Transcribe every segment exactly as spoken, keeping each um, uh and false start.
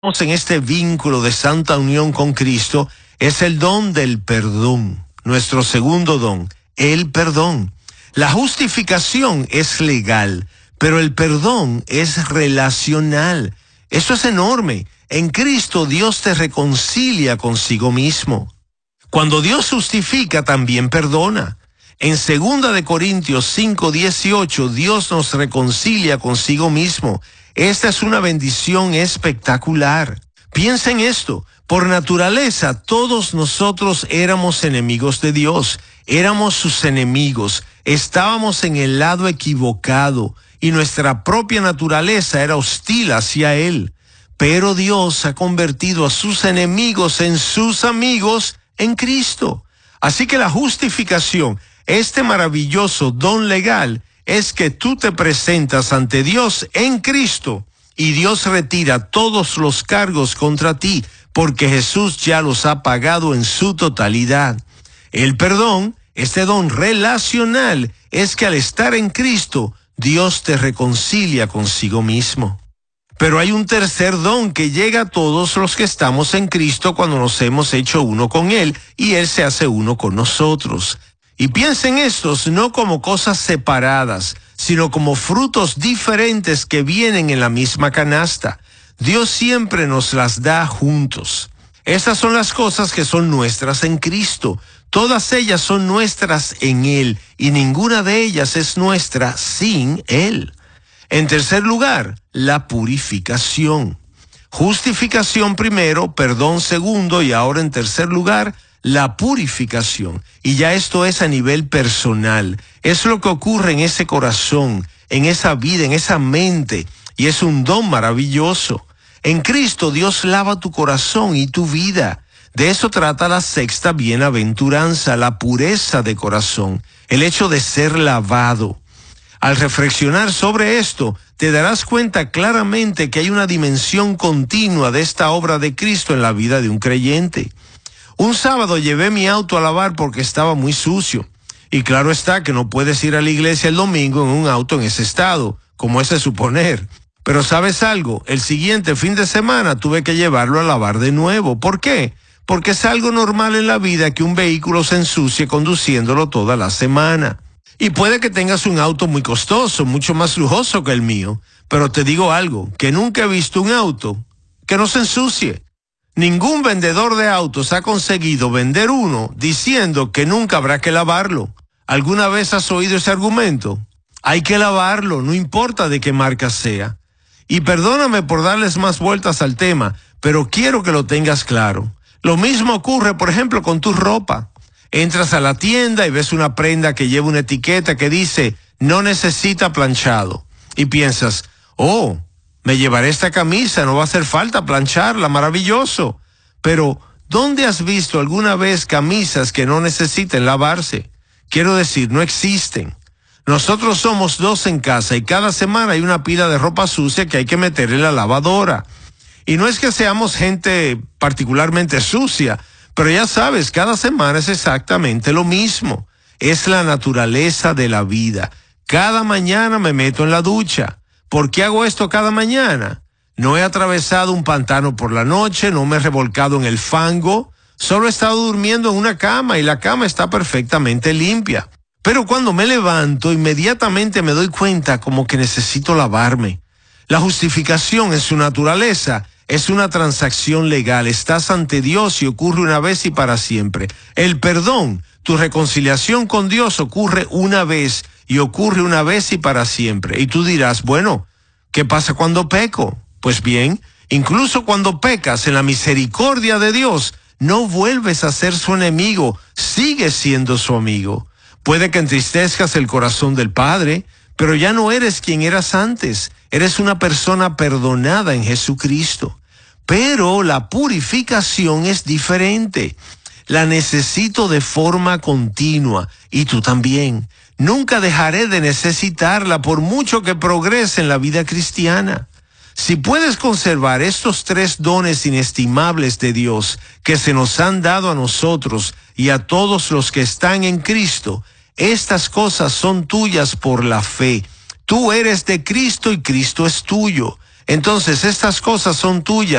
en este vínculo de santa unión con Cristo es el don del perdón, nuestro segundo don, el perdón. La justificación es legal, pero el perdón es relacional. Eso es enorme. En Cristo Dios te reconcilia consigo mismo. Cuando Dios justifica, también perdona. En segunda de Corintios cinco dieciocho, Dios nos reconcilia consigo mismo. Esta es una bendición espectacular. Piensa en esto. Por naturaleza, todos nosotros éramos enemigos de Dios. Éramos sus enemigos. Estábamos en el lado equivocado y nuestra propia naturaleza era hostil hacia Él. Pero Dios ha convertido a sus enemigos en sus amigos en Cristo. Así que la justificación, este maravilloso don legal, es que tú te presentas ante Dios en Cristo y Dios retira todos los cargos contra ti porque Jesús ya los ha pagado en su totalidad. El perdón, este don relacional, es que al estar en Cristo, Dios te reconcilia consigo mismo. Pero hay un tercer don que llega a todos los que estamos en Cristo cuando nos hemos hecho uno con Él y Él se hace uno con nosotros. Y piensen estos no como cosas separadas, sino como frutos diferentes que vienen en la misma canasta. Dios siempre nos las da juntos. Estas son las cosas que son nuestras en Cristo. Todas ellas son nuestras en Él y ninguna de ellas es nuestra sin Él. En tercer lugar, la purificación. Justificación primero, perdón segundo y ahora en tercer lugar, la purificación. Y ya esto es a nivel personal. Es lo que ocurre en ese corazón, en esa vida, en esa mente. Y es un don maravilloso. En Cristo Dios lava tu corazón y tu vida. De eso trata la sexta bienaventuranza, la pureza de corazón, el hecho de ser lavado. Al reflexionar sobre esto, te darás cuenta claramente que hay una dimensión continua de esta obra de Cristo en la vida de un creyente. Un sábado llevé mi auto a lavar porque estaba muy sucio. Y claro está que no puedes ir a la iglesia el domingo en un auto en ese estado, como es de suponer. Pero ¿sabes algo? El siguiente fin de semana tuve que llevarlo a lavar de nuevo. ¿Por qué? Porque es algo normal en la vida que un vehículo se ensucie conduciéndolo toda la semana. Y puede que tengas un auto muy costoso, mucho más lujoso que el mío, pero te digo algo, que nunca he visto un auto que no se ensucie. Ningún vendedor de autos ha conseguido vender uno diciendo que nunca habrá que lavarlo. ¿Alguna vez has oído ese argumento? Hay que lavarlo, no importa de qué marca sea. Y perdóname por darles más vueltas al tema, pero quiero que lo tengas claro. Lo mismo ocurre, por ejemplo, con tu ropa. Entras a la tienda y ves una prenda que lleva una etiqueta que dice no necesita planchado. Y piensas, oh, me llevaré esta camisa, no va a hacer falta plancharla, maravilloso. Pero, ¿dónde has visto alguna vez camisas que no necesiten lavarse? Quiero decir, no existen. Nosotros somos dos en casa y cada semana hay una pila de ropa sucia que hay que meter en la lavadora. Y no es que seamos gente particularmente sucia, pero ya sabes, cada semana es exactamente lo mismo. Es la naturaleza de la vida. Cada mañana me meto en la ducha. ¿Por qué hago esto cada mañana? No he atravesado un pantano por la noche, no me he revolcado en el fango, solo he estado durmiendo en una cama y la cama está perfectamente limpia. Pero cuando me levanto, inmediatamente me doy cuenta como que necesito lavarme. La justificación en su naturaleza es una transacción legal. Estás ante Dios y ocurre una vez y para siempre. El perdón, tu reconciliación con Dios ocurre una vez y ocurre una vez y para siempre. Y tú dirás, bueno, ¿qué pasa cuando peco? Pues bien, incluso cuando pecas en la misericordia de Dios, no vuelves a ser su enemigo, sigues siendo su amigo. Puede que entristezcas el corazón del Padre, pero ya no eres quien eras antes. Eres una persona perdonada en Jesucristo. Pero la purificación es diferente. La necesito de forma continua y tú también. Nunca dejaré de necesitarla por mucho que progrese en la vida cristiana. Si puedes conservar estos tres dones inestimables de Dios que se nos han dado a nosotros y a todos los que están en Cristo, estas cosas son tuyas por la fe. Tú eres de Cristo y Cristo es tuyo. Entonces estas cosas son tuyas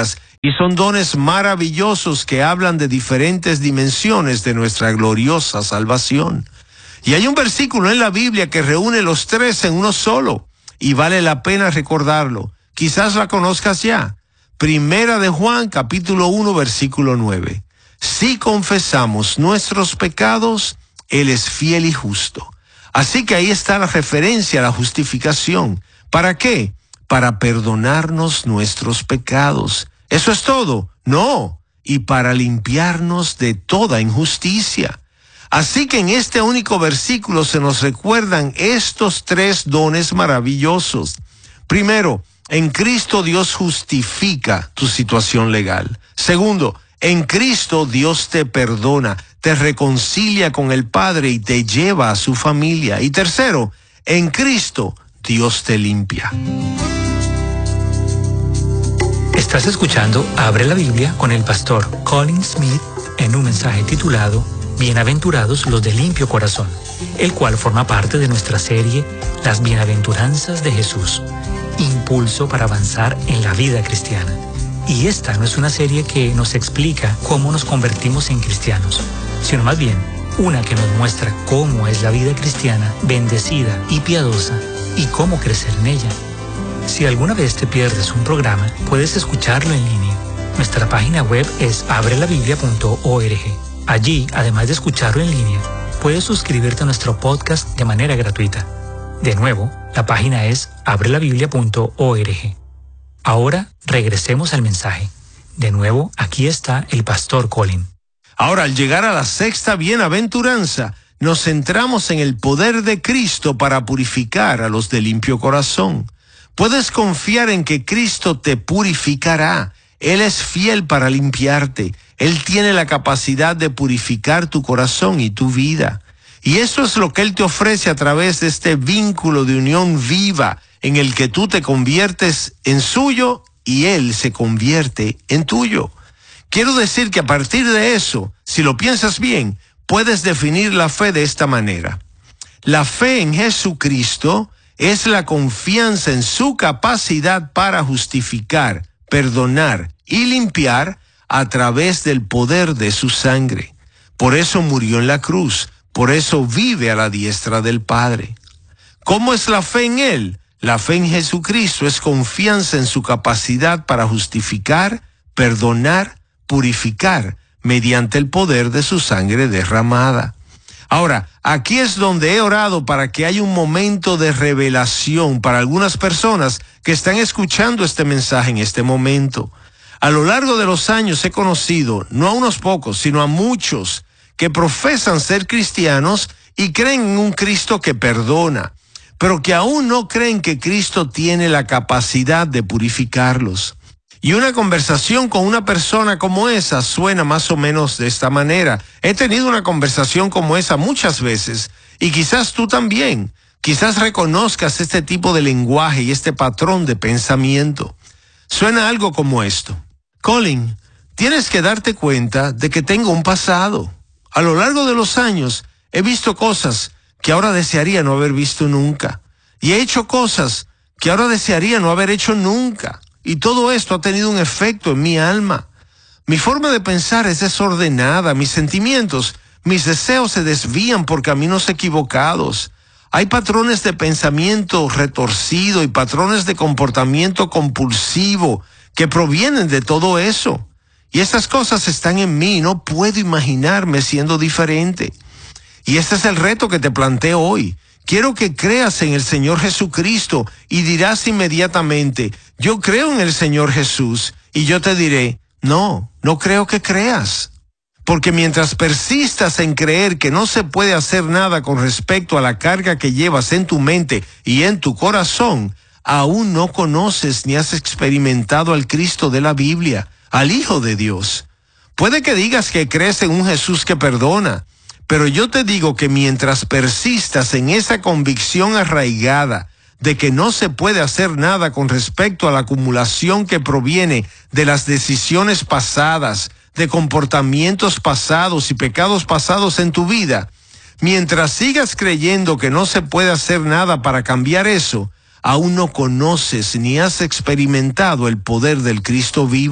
Y son dones maravillosos que hablan de diferentes dimensiones de nuestra gloriosa salvación. Y hay un versículo en la Biblia que reúne los tres en uno solo, y vale la pena recordarlo. Quizás la conozcas ya. Primera de Juan, capítulo uno, versículo nueve. Si confesamos nuestros pecados, Él es fiel y justo. Así que ahí está la referencia a la justificación. ¿Para qué? Para perdonarnos nuestros pecados. ¿Eso es todo? No. Y para limpiarnos de toda injusticia. Así que en este único versículo se nos recuerdan estos tres dones maravillosos. Primero, en Cristo Dios justifica tu situación legal. Segundo, en Cristo Dios te perdona, te reconcilia con el Padre y te lleva a su familia. Y tercero, en Cristo Dios te limpia. Estás escuchando Abre la Biblia con el pastor Colin Smith en un mensaje titulado Bienaventurados los de limpio corazón, el cual forma parte de nuestra serie Las Bienaventuranzas de Jesús, impulso para avanzar en la vida cristiana. Y esta no es una serie que nos explica cómo nos convertimos en cristianos, sino más bien una que nos muestra cómo es la vida cristiana bendecida y piadosa y cómo crecer en ella. Si alguna vez te pierdes un programa, puedes escucharlo en línea. Nuestra página web es abre la biblia punto org. Allí, además de escucharlo en línea, puedes suscribirte a nuestro podcast de manera gratuita. De nuevo, la página es abre la biblia punto org. Ahora, regresemos al mensaje. De nuevo, aquí está el pastor Colin. Ahora, al llegar a la sexta bienaventuranza, nos centramos en el poder de Cristo para purificar a los de limpio corazón. Puedes confiar en que Cristo te purificará. Él es fiel para limpiarte. Él tiene la capacidad de purificar tu corazón y tu vida. Y eso es lo que Él te ofrece a través de este vínculo de unión viva en el que tú te conviertes en suyo y Él se convierte en tuyo. Quiero decir que a partir de eso, si lo piensas bien, puedes definir la fe de esta manera. La fe en Jesucristo es la confianza en su capacidad para justificar, perdonar y limpiar a través del poder de su sangre. Por eso murió en la cruz, por eso vive a la diestra del Padre. ¿Cómo es la fe en Él? La fe en Jesucristo es confianza en su capacidad para justificar, perdonar, purificar, mediante el poder de su sangre derramada. Ahora, aquí es donde he orado para que haya un momento de revelación para algunas personas que están escuchando este mensaje en este momento. A lo largo de los años he conocido, no a unos pocos, sino a muchos que profesan ser cristianos y creen en un Cristo que perdona, pero que aún no creen que Cristo tiene la capacidad de purificarlos. Y una conversación con una persona como esa suena más o menos de esta manera. He tenido una conversación como esa muchas veces, y quizás tú también. Quizás reconozcas este tipo de lenguaje y este patrón de pensamiento. Suena algo como esto. Colin, tienes que darte cuenta de que tengo un pasado. A lo largo de los años he visto cosas que ahora desearía no haber visto nunca. Y he hecho cosas que ahora desearía no haber hecho nunca. Y todo esto ha tenido un efecto en mi alma. Mi forma de pensar es desordenada, mis sentimientos, mis deseos se desvían por caminos equivocados. Hay patrones de pensamiento retorcido y patrones de comportamiento compulsivo que provienen de todo eso. Y esas cosas están en mí, no puedo imaginarme siendo diferente. Y este es el reto que te planteo hoy. Quiero que creas en el Señor Jesucristo y dirás inmediatamente, yo creo en el Señor Jesús, y yo te diré, no, no creo que creas. Porque mientras persistas en creer que no se puede hacer nada con respecto a la carga que llevas en tu mente y en tu corazón, aún no conoces ni has experimentado al Cristo de la Biblia, al Hijo de Dios. Puede que digas que crees en un Jesús que perdona, pero yo te digo que mientras persistas en esa convicción arraigada de que no se puede hacer nada con respecto a la acumulación que proviene de las decisiones pasadas, de comportamientos pasados y pecados pasados en tu vida, mientras sigas creyendo que no se puede hacer nada para cambiar eso, aún no conoces ni has experimentado el poder del Cristo vivo,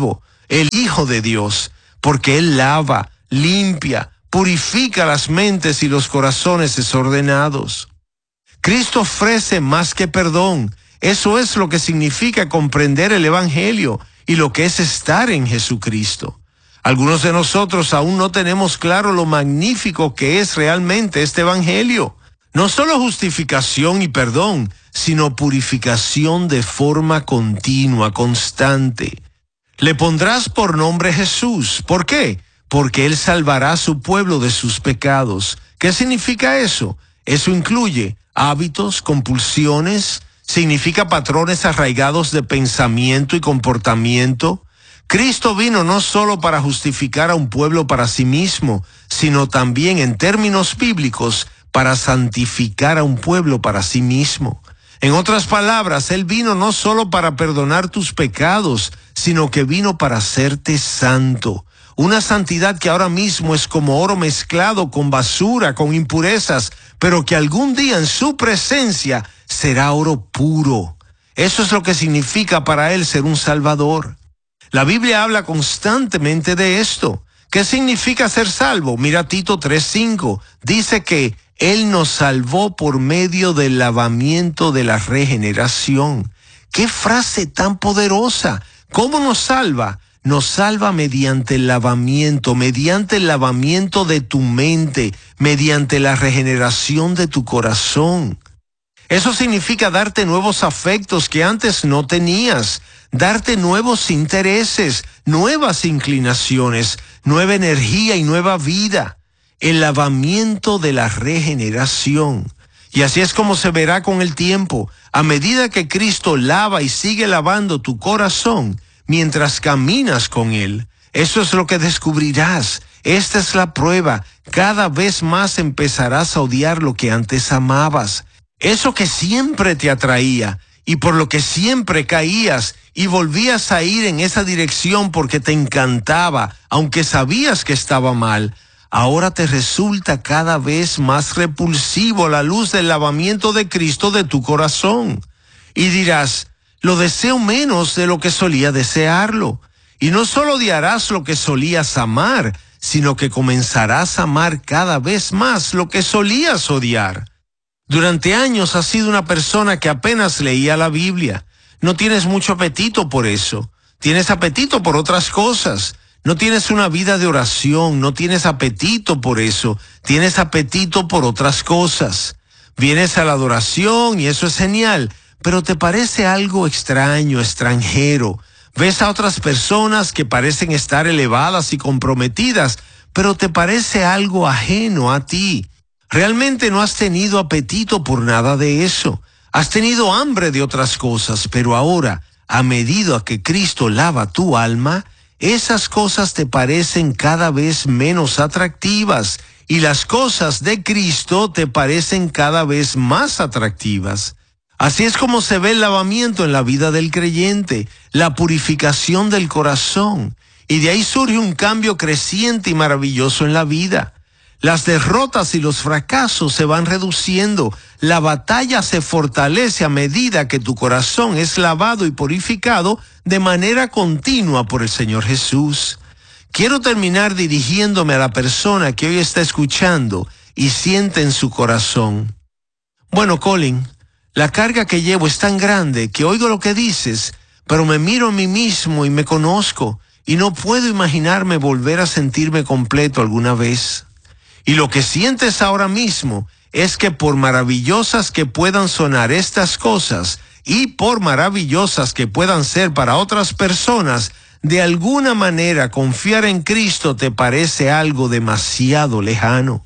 el Hijo de Dios, porque Él lava, limpia, purifica las mentes y los corazones desordenados. Cristo ofrece más que perdón. Eso es lo que significa comprender el Evangelio y lo que es estar en Jesucristo. Algunos de nosotros aún no tenemos claro lo magnífico que es realmente este Evangelio. No solo justificación y perdón, sino purificación de forma continua, constante. Le pondrás por nombre Jesús. ¿Por qué? Porque Él salvará a su pueblo de sus pecados. ¿Qué significa eso? Eso incluye hábitos, compulsiones, significa patrones arraigados de pensamiento y comportamiento. Cristo vino no solo para justificar a un pueblo para sí mismo, sino también en términos bíblicos para santificar a un pueblo para sí mismo. En otras palabras, Él vino no solo para perdonar tus pecados, sino que vino para hacerte santo. Una santidad que ahora mismo es como oro mezclado con basura, con impurezas, pero que algún día en su presencia será oro puro. Eso es lo que significa para Él ser un Salvador. La Biblia habla constantemente de esto. ¿Qué significa ser salvo? Mira Tito tres cinco. Dice que Él nos salvó por medio del lavamiento de la regeneración. ¡Qué frase tan poderosa! ¿Cómo nos salva? Nos salva mediante el lavamiento, mediante el lavamiento de tu mente, mediante la regeneración de tu corazón. Eso significa darte nuevos afectos que antes no tenías, darte nuevos intereses, nuevas inclinaciones, nueva energía y nueva vida. El lavamiento de la regeneración. Y así es como se verá con el tiempo. A medida que Cristo lava y sigue lavando tu corazón, mientras caminas con Él, eso es lo que descubrirás. Esta es la prueba. Cada vez más empezarás a odiar lo que antes amabas. Eso que siempre te atraía y por lo que siempre caías y volvías a ir en esa dirección porque te encantaba, aunque sabías que estaba mal, ahora te resulta cada vez más repulsivo a la luz del lavamiento de Cristo de tu corazón. Y dirás, lo deseo menos de lo que solía desearlo. Y no solo odiarás lo que solías amar, sino que comenzarás a amar cada vez más lo que solías odiar. Durante años has sido una persona que apenas leía la Biblia. No tienes mucho apetito por eso. Tienes apetito por otras cosas. No tienes una vida de oración, no tienes apetito por eso. Tienes apetito por otras cosas. Vienes a la adoración y eso es genial, pero te parece algo extraño, extranjero. Ves a otras personas que parecen estar elevadas y comprometidas, pero te parece algo ajeno a ti. Realmente no has tenido apetito por nada de eso. Has tenido hambre de otras cosas, pero ahora, a medida que Cristo lava tu alma, esas cosas te parecen cada vez menos atractivas y las cosas de Cristo te parecen cada vez más atractivas. Así es como se ve el lavamiento en la vida del creyente, la purificación del corazón, y de ahí surge un cambio creciente y maravilloso en la vida. Las derrotas y los fracasos se van reduciendo, la batalla se fortalece a medida que tu corazón es lavado y purificado de manera continua por el Señor Jesús. Quiero terminar dirigiéndome a la persona que hoy está escuchando y siente en su corazón: bueno, Colin, la carga que llevo es tan grande que oigo lo que dices, pero me miro a mí mismo y me conozco y no puedo imaginarme volver a sentirme completo alguna vez. Y lo que sientes ahora mismo es que por maravillosas que puedan sonar estas cosas y por maravillosas que puedan ser para otras personas, de alguna manera confiar en Cristo te parece algo demasiado lejano.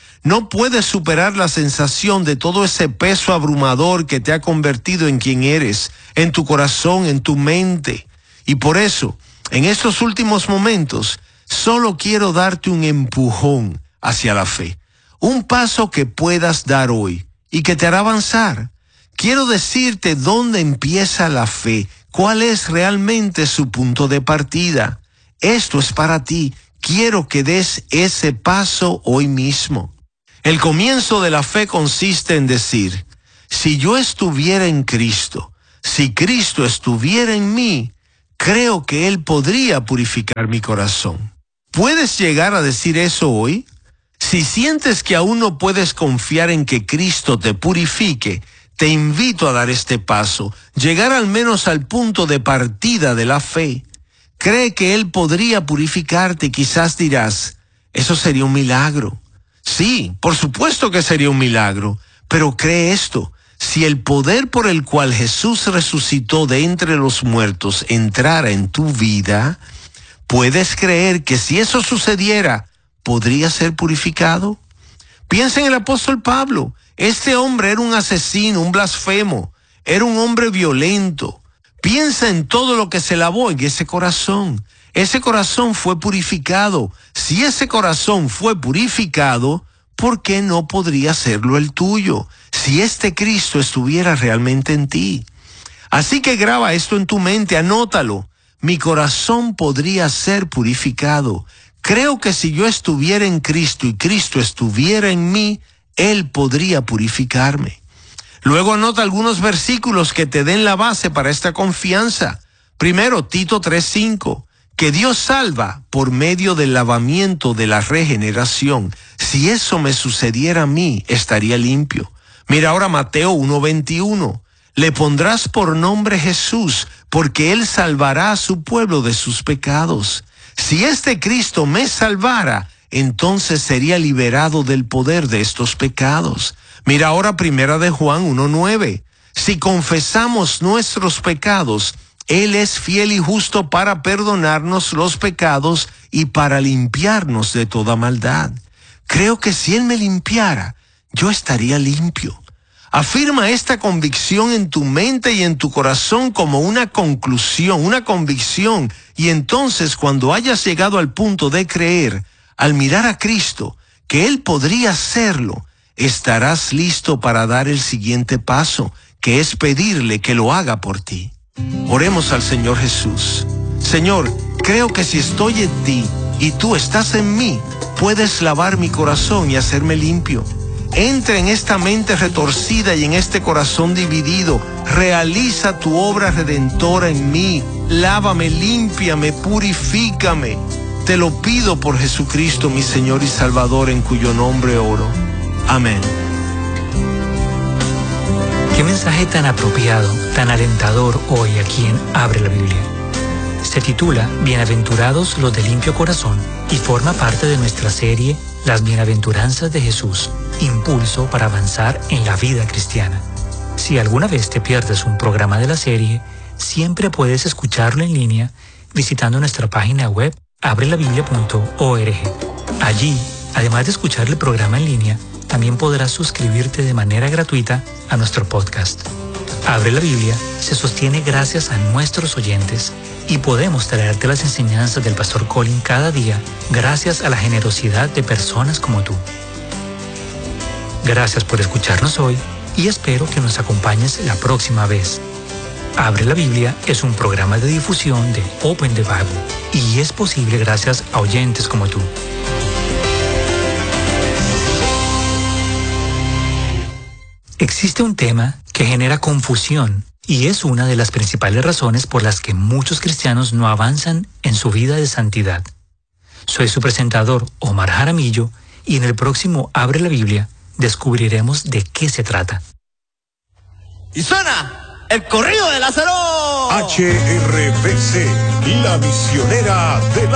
No puedes superar la sensación de todo ese peso abrumador que te ha convertido en quien eres, en tu corazón, en tu mente. Y por eso, en estos últimos momentos, solo quiero darte un empujón hacia la fe, un paso que puedas dar hoy y que te hará avanzar. Quiero decirte dónde empieza la fe, cuál es realmente su punto de partida. Esto es para ti. Quiero que des ese paso hoy mismo. El comienzo de la fe consiste en decir: si yo estuviera en Cristo, si Cristo estuviera en mí, creo que Él podría purificar mi corazón. ¿Puedes llegar a decir eso hoy? Si sientes que aún no puedes confiar en que Cristo te purifique, te invito a dar este paso, llegar al menos al punto de partida de la fe. Cree que Él podría purificarte. Quizás dirás, eso sería un milagro. Sí, por supuesto que sería un milagro, pero cree esto: si el poder por el cual Jesús resucitó de entre los muertos entrara en tu vida, ¿puedes creer que si eso sucediera, podría ser purificado? Piensa en el apóstol Pablo. Este hombre era un asesino, un blasfemo, era un hombre violento. Piensa en todo lo que se lavó en ese corazón. Ese corazón fue purificado. Si ese corazón fue purificado, ¿por qué no podría serlo el tuyo? Si este Cristo estuviera realmente en ti. Así que graba esto en tu mente, anótalo. Mi corazón podría ser purificado. Creo que si yo estuviera en Cristo y Cristo estuviera en mí, Él podría purificarme. Luego anota algunos versículos que te den la base para esta confianza. Primero, Tito tres cinco, que Dios salva por medio del lavamiento de la regeneración. Si eso me sucediera a mí, estaría limpio. Mira ahora Mateo uno veintiuno. Le pondrás por nombre Jesús, porque Él salvará a su pueblo de sus pecados. Si este Cristo me salvara, entonces sería liberado del poder de estos pecados. Mira ahora Primera de Juan uno nueve. Si confesamos nuestros pecados, Él es fiel y justo para perdonarnos los pecados y para limpiarnos de toda maldad. Creo que si Él me limpiara, yo estaría limpio. Afirma esta convicción en tu mente y en tu corazón como una conclusión, una convicción, y entonces cuando hayas llegado al punto de creer, al mirar a Cristo, que Él podría hacerlo, estarás listo para dar el siguiente paso, que es pedirle que lo haga por ti. Oremos al Señor Jesús. Señor, creo que si estoy en ti y tú estás en mí, puedes lavar mi corazón y hacerme limpio. Entra en esta mente retorcida y en este corazón dividido. Realiza tu obra redentora en mí. Lávame, límpiame, purifícame. Te lo pido por Jesucristo, mi Señor y Salvador, en cuyo nombre oro. Amén. Qué mensaje tan apropiado, tan alentador hoy aquí en Abre la Biblia. Se titula Bienaventurados los de limpio corazón y forma parte de nuestra serie Las Bienaventuranzas de Jesús, impulso para avanzar en la vida cristiana. Si alguna vez te pierdes un programa de la serie, siempre puedes escucharlo en línea visitando nuestra página web abre la biblia punto org. Allí, además de escuchar el programa en línea, también podrás suscribirte de manera gratuita a nuestro podcast. Abre la Biblia se sostiene gracias a nuestros oyentes y podemos traerte las enseñanzas del pastor Colin cada día gracias a la generosidad de personas como tú. Gracias por escucharnos hoy y espero que nos acompañes la próxima vez. Abre la Biblia es un programa de difusión de Open the Bible y es posible gracias a oyentes como tú. Existe un tema que genera confusión y es una de las principales razones por las que muchos cristianos no avanzan en su vida de santidad. Soy su presentador, Omar Jaramillo, y en el próximo Abre la Biblia descubriremos de qué se trata. Y suena el corrido de Lázaro. H R B C, la misionera de la